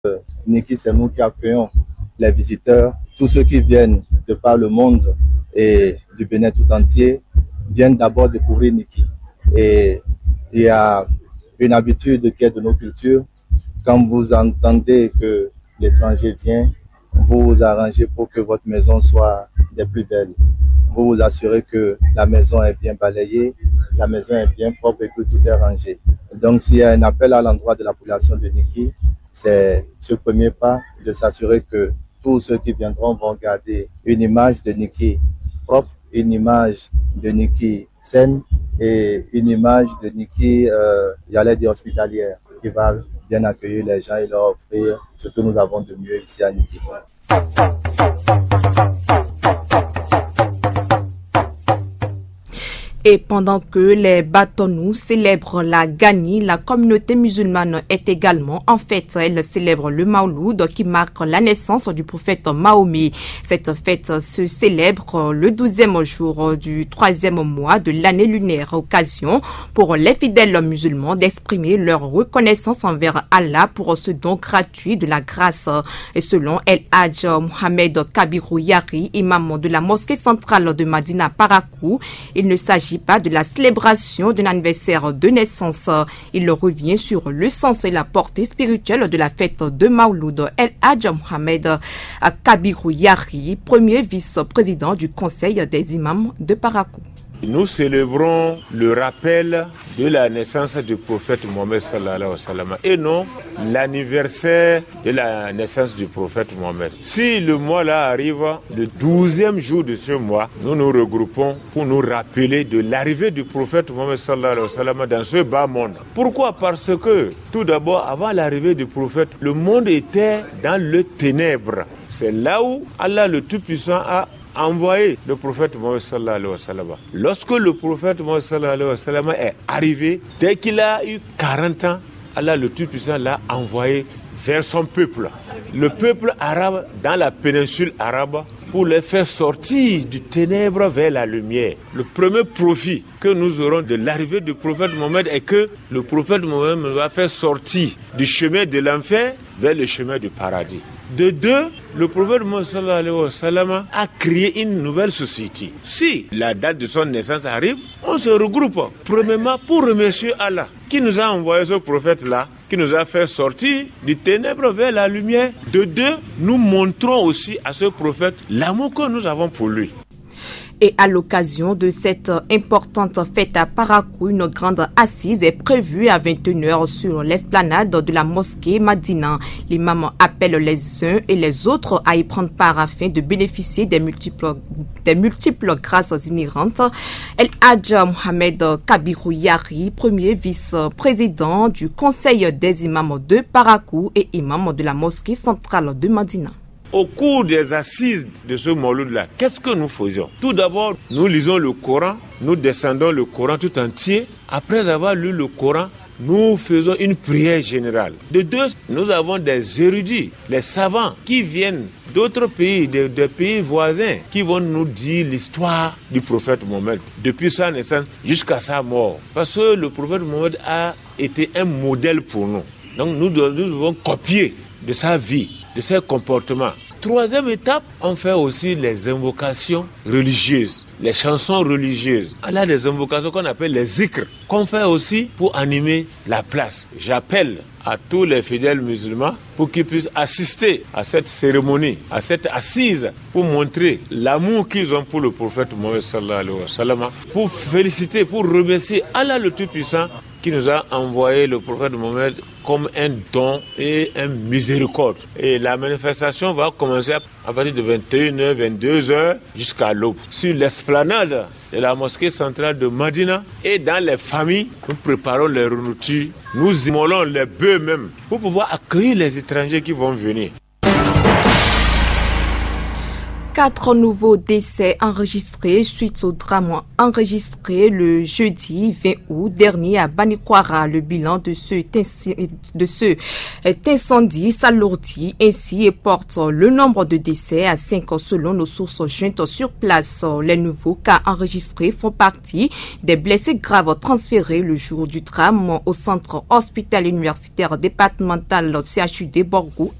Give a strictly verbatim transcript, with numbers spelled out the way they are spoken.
Niki, c'est nous qui accueillons les visiteurs. Tous ceux qui viennent de par le monde et du Bénin tout entier viennent d'abord découvrir Niki. Et il y a une habitude qui est de nos cultures. Quand vous entendez que l'étranger vient, vous vous arrangez pour que votre maison soit des plus belles. Vous vous assurez que la maison est bien balayée, la maison est bien propre et que tout est rangé. Donc, s'il y a un appel à l'endroit de la population de Niki, c'est ce premier pas de s'assurer que tous ceux qui viendront vont garder une image de Niki propre, une image de Niki saine et une image de Niki, euh, j'allais dire hospitalière, qui va bien accueillir les gens et leur offrir ce que nous avons de mieux ici à Niki. Et pendant que les Batonou célèbrent la Gani, la communauté musulmane est également en fête. Elle célèbre le Mawloud qui marque la naissance du prophète Mahomet. Cette fête se célèbre le douzième jour du troisième mois de l'année lunaire. Occasion pour les fidèles musulmans d'exprimer leur reconnaissance envers Allah pour ce don gratuit de la grâce. Et selon El Hadj Mohamed Kabirou Yari, imam de la mosquée centrale de Madina Parakou, il ne s'agit pas de la célébration d'un anniversaire de naissance. Il revient sur le sens et la portée spirituelle de la fête de Mawloud. El Hadj Mohamed Kabirou Yari, premier vice-président du Conseil des imams de Parakou. Nous célébrons le rappel de la naissance du prophète Mohammed sallallahu alayhi wa sallam et non l'anniversaire de la naissance du prophète Mohammed. Si le mois là arrive, le douzième jour de ce mois, nous nous regroupons pour nous rappeler de l'arrivée du prophète Mohammed sallallahu alayhi wa sallam dans ce bas monde. Pourquoi? Parce que tout d'abord, avant l'arrivée du prophète, le monde était dans le ténèbre. C'est là où Allah le Tout-Puissant a envoyé le prophète Mohammed sallallahu alayhi wa sallam. Lorsque le prophète Mohammed sallallahu alayhi wa sallam est arrivé, dès qu'il a eu quarante ans, Allah le Tout-Puissant l'a envoyé vers son peuple. Le peuple arabe dans la péninsule arabe pour les faire sortir du ténèbre vers la lumière. Le premier profit que nous aurons de l'arrivée du prophète Mohammed est que le prophète Mohammed nous va faire sortir du chemin de l'enfer vers le chemin du paradis. De deux, le prophète Mohammed sallallahu alayhi wa sallam a créé une nouvelle société. Si la date de son naissance arrive, on se regroupe. Premièrement, pour remercier Allah qui nous a envoyé ce prophète-là, qui nous a fait sortir du ténèbre vers la lumière. De deux, nous montrons aussi à ce prophète l'amour que nous avons pour lui. Et à l'occasion de cette importante fête à Parakou, une grande assise est prévue à vingt et une heures sur l'esplanade de la mosquée Madina. L'imam appelle les uns et les autres à y prendre part afin de bénéficier des multiples, des multiples grâces inhérentes. El Hadj Mohamed Kabirou Yari, premier vice-président du Conseil des imams de Parakou et imam de la mosquée centrale de Madina. Au cours des assises de ce Mawloud-là, qu'est-ce que nous faisons? Tout d'abord, nous lisons le Coran, nous descendons le Coran tout entier. Après avoir lu le Coran, nous faisons une prière générale. De deux, nous avons des érudits, les savants qui viennent d'autres pays, des, des pays voisins, qui vont nous dire l'histoire du prophète Mohammed, depuis sa naissance jusqu'à sa mort. Parce que le prophète Mohammed a été un modèle pour nous. Donc nous devons, nous devons copier de sa vie, de ses comportements. Troisième étape, on fait aussi les invocations religieuses, les chansons religieuses. On a des invocations qu'on appelle les zikrs, qu'on fait aussi pour animer la place. J'appelle à tous les fidèles musulmans pour qu'ils puissent assister à cette cérémonie, à cette assise, pour montrer l'amour qu'ils ont pour le prophète Mohammed sallallahu alayhi wa sallam, pour féliciter, pour remercier Allah le Tout-Puissant qui nous a envoyé le prophète Mohammed comme un don et un miséricorde. Et la manifestation va commencer à partir de vingt et une heures, vingt-deux heures jusqu'à l'aube. Sur l'esplanade de la mosquée centrale de Madina et dans les familles, nous préparons les nourritures, nous immolons les bœufs même pour pouvoir accueillir les étrangers qui vont venir. Quatre nouveaux décès enregistrés suite au drame enregistré le jeudi vingt août dernier à Banikwara. Le bilan de ce, de ce incendie s'alourdit ainsi et porte le nombre de décès à cinq selon nos sources jointes sur place. Les nouveaux cas enregistrés font partie des blessés graves transférés le jour du drame au centre hospitalier universitaire départemental C H U D Borgou